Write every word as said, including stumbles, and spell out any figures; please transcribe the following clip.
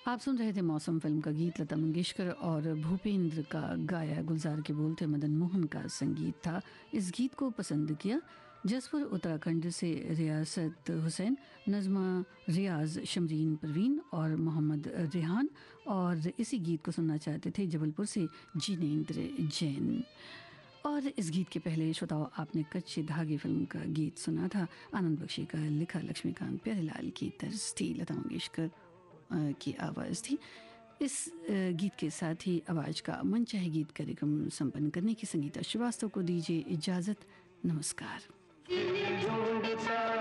आप सुन रहे थे मौसम फिल्म का गीत। लता मंगेशकर और भूपेंद्र का गाया, गुलजार के बोल थे, मदन मोहन का संगीत था। इस गीत को पसंद किया जसपुर उत्तराखंड से रियासत हुसैन, नज़मा रियाज, शमरीन परवीन और मोहम्मद रेहान। और इसी गीत को सुनना चाहते थे जबलपुर से जिनेंद्र जैन। और इस गीत के पहले श्रोताओं आपने कच्चे धागे फिल्म का गीत सुना था। आनंद बख्शी का लिखा, लक्ष्मीकांत प्यारेलाल की तर्ज थी, लता मंगेशकर की आवाज़ थी। इस गीत के साथ ही आवाज़ का मन चाहे गीत कार्यक्रम संपन्न करने की संगीता श्रीवास्तव को दीजिए इजाज़त। नमस्कार।